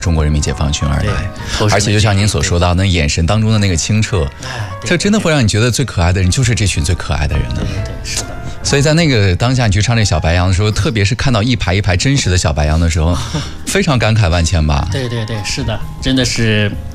中国人民解放军而来，而且就像您所说到，那眼神当中的那个清澈，这真的会让你觉得最可爱的人就是这群最可爱的人呢。 对，是的。 所以在那个当下，你去唱这小白杨的时候，特别是看到一排一排真实的小白杨的时候，非常感慨万千吧。 对，是的，真的是